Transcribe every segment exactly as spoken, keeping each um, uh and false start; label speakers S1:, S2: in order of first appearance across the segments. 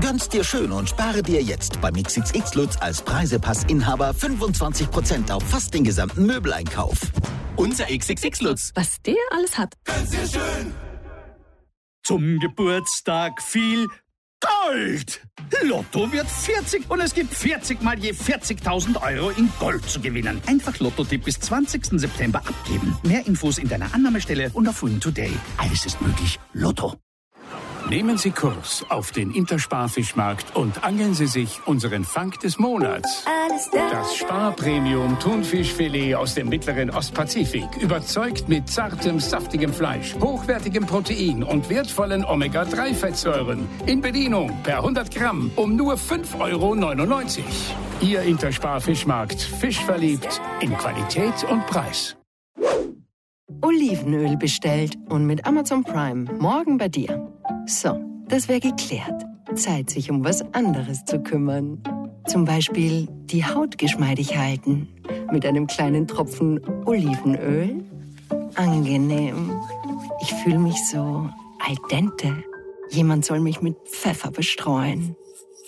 S1: Gönn's dir schön und spare dir jetzt beim X X X Lutz als Preisepass-Inhaber fünfundzwanzig Prozent auf fast den gesamten Möbeleinkauf. Unser X X X Lutz.
S2: Was der alles hat.
S1: Gönn's dir schön.
S3: Zum Geburtstag viel Gold! Lotto wird vierzig und es gibt vierzig mal je vierzigtausend Euro in Gold zu gewinnen. Einfach Lotto-Tipp bis zwanzigsten September abgeben. Mehr Infos in deiner Annahmestelle und auf Win Today. Alles ist möglich. Lotto.
S4: Nehmen Sie Kurs auf den Intersparfischmarkt und angeln Sie sich unseren Fang des Monats. Das Sparpremium Thunfischfilet aus dem mittleren Ostpazifik. Überzeugt mit zartem, saftigem Fleisch, hochwertigem Protein und wertvollen Omega drei Fettsäuren. In Bedienung per hundert Gramm um nur fünf Euro neunundneunzig. Ihr Intersparfischmarkt. Fisch verliebt in Qualität und Preis.
S2: Olivenöl bestellt und mit Amazon Prime morgen bei dir. So, das wäre geklärt. Zeit, sich um was anderes zu kümmern. Zum Beispiel die Haut geschmeidig halten. Mit einem kleinen Tropfen Olivenöl. Angenehm. Ich fühle mich so al dente. Jemand soll mich mit Pfeffer bestreuen.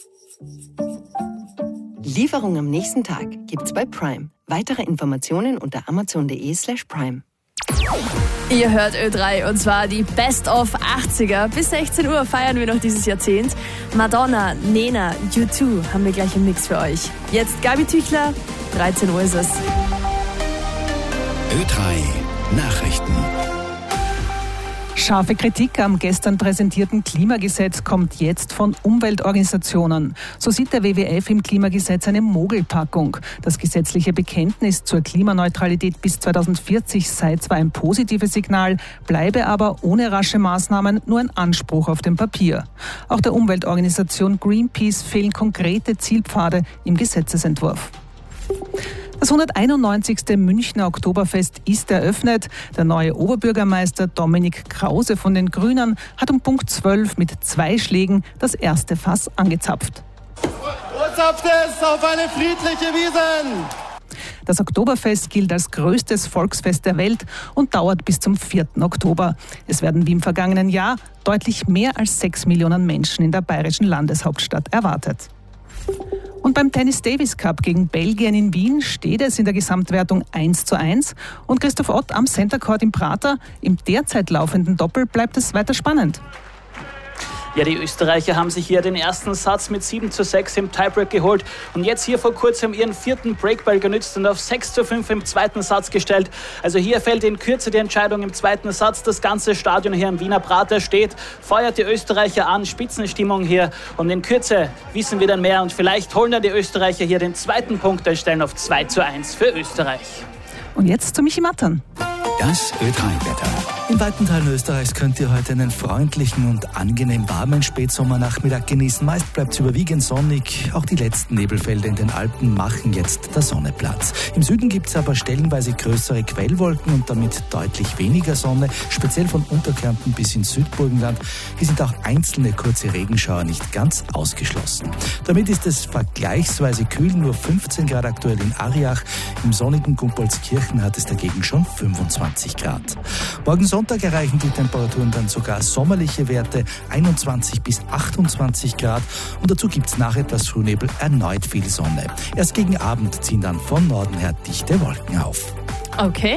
S2: Lieferung am nächsten Tag gibt's bei Prime. Weitere Informationen unter amazon.de slash prime.
S5: Ihr hört Ö drei und zwar die Best of achtziger. Bis sechzehn Uhr feiern wir noch dieses Jahrzehnt. Madonna, Nena, U zwei haben wir gleich im Mix für euch. Jetzt Gabi Tüchler, dreizehn Uhr ist es.
S6: Ö drei Nachrichten.
S7: Scharfe Kritik am gestern präsentierten Klimagesetz kommt jetzt von Umweltorganisationen. So sieht der W W F im Klimagesetz eine Mogelpackung. Das gesetzliche Bekenntnis zur Klimaneutralität bis zweitausendvierzig sei zwar ein positives Signal, bleibe aber ohne rasche Maßnahmen nur ein Anspruch auf dem Papier. Auch der Umweltorganisation Greenpeace fehlen konkrete Zielpfade im Gesetzesentwurf. Das hunderteinundneunzigste Münchner Oktoberfest ist eröffnet. Der neue Oberbürgermeister Dominik Krause von den Grünen hat um Punkt zwölf mit zwei Schlägen das erste Fass angezapft.
S8: Zapft es auf eine friedliche Wiesn!
S7: Das Oktoberfest gilt als größtes Volksfest der Welt und dauert bis zum vierten Oktober. Es werden wie im vergangenen Jahr deutlich mehr als sechs Millionen Menschen in der bayerischen Landeshauptstadt erwartet. Und beim Tennis Davis Cup gegen Belgien in Wien steht es in der Gesamtwertung eins zu eins. Und Christoph Ott am Center Court im Prater. Im derzeit laufenden Doppel bleibt es weiter spannend.
S9: Ja, die Österreicher haben sich hier den ersten Satz mit sieben zu sechs im Tiebreak geholt und jetzt hier vor kurzem ihren vierten Breakball genützt und auf sechs zu fünf im zweiten Satz gestellt. Also hier fällt in Kürze die Entscheidung im zweiten Satz. Das ganze Stadion hier im Wiener Prater steht, feuert die Österreicher an, Spitzenstimmung hier und in Kürze wissen wir dann mehr und vielleicht holen dann die Österreicher hier den zweiten Punkt und stellen auf zwei zu eins für Österreich.
S7: Und jetzt zu Michi Mattern.
S6: Das Ö drei Wetter.
S10: In weiten Teilen Österreichs könnt ihr heute einen freundlichen und angenehm warmen Spätsommernachmittag genießen. Meist bleibt es überwiegend sonnig. Auch die letzten Nebelfelder in den Alpen machen jetzt der Sonne Platz. Im Süden gibt es aber stellenweise größere Quellwolken und damit deutlich weniger Sonne. Speziell von Unterkärnten bis ins Südburgenland. Hier sind auch einzelne kurze Regenschauer nicht ganz ausgeschlossen. Damit ist es vergleichsweise kühl, nur fünfzehn Grad aktuell in Ariach. Im sonnigen Gumpoldskirchen hat es dagegen schon fünfundzwanzig Grad. Morgen Sonntag erreichen die Temperaturen dann sogar sommerliche Werte, einundzwanzig bis achtundzwanzig Grad. Und dazu gibt es nach etwas Frühnebel erneut viel Sonne. Erst gegen Abend ziehen dann von Norden her dichte Wolken auf.
S5: Okay.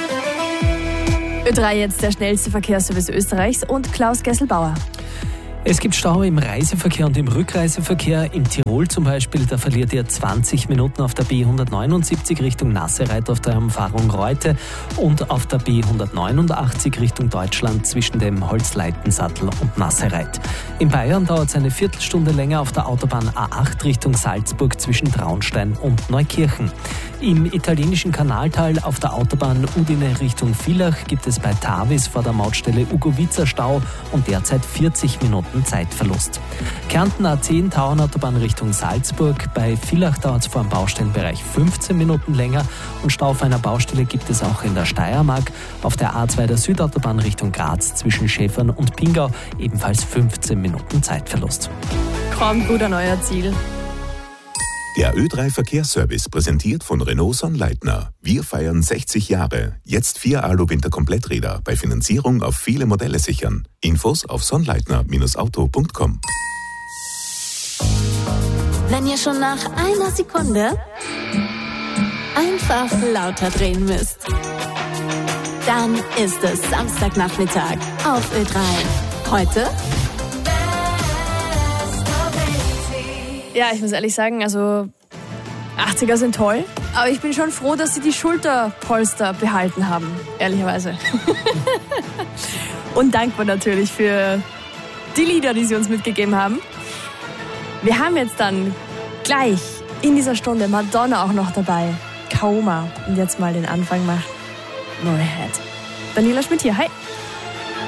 S5: Ö drei jetzt der schnellste Verkehrsservice Österreichs und Klaus Gesselbauer.
S11: Es gibt Stau im Reiseverkehr und im Rückreiseverkehr. In Tirol zum Beispiel, da verliert ihr zwanzig Minuten auf der B hundertneunundsiebzig Richtung Nassereit auf der Umfahrung Reute und auf der B hundertneunundachtzig Richtung Deutschland zwischen dem Holzleitensattel und Nassereit. In Bayern dauert es eine Viertelstunde länger auf der Autobahn A acht Richtung Salzburg zwischen Traunstein und Neukirchen. Im italienischen Kanaltal auf der Autobahn Udine Richtung Villach gibt es bei Tavis vor der Mautstelle Ugovica Stau und derzeit vierzig Minuten Zeitverlust. Kärnten A zehn Tauernautobahn Richtung Salzburg. Bei Villach dauert es vor dem Baustellenbereich fünfzehn Minuten länger und Stau auf einer Baustelle gibt es auch in der Steiermark. Auf der A zwei der Südautobahn Richtung Graz zwischen Schäfern und Pingau ebenfalls fünfzehn Minuten Zeitverlust.
S5: Kommt gut an euer Ziel.
S12: Der Ö drei Verkehrsservice präsentiert von Renault Sonnleitner. Wir feiern sechzig Jahre. Jetzt vier Alu-Winter-Kompletträder bei Finanzierung auf viele Modelle sichern. Infos auf sonnleitner Bindestrich auto Punkt com.
S13: wenn ihr schon nach einer Sekunde einfach lauter drehen müsst. Dann ist es Samstagnachmittag auf Ö drei. Heute?
S5: Ja, ich muss ehrlich sagen, also achtziger sind toll, aber ich bin schon froh, dass sie die Schulterpolster behalten haben, ehrlicherweise. Und dankbar natürlich für die Lieder, die sie uns mitgegeben haben. Wir haben jetzt dann gleich in dieser Stunde Madonna auch noch dabei. Kaoma. Und jetzt mal den Anfang macht Motorhead. Daniela Schmidt hier, hi.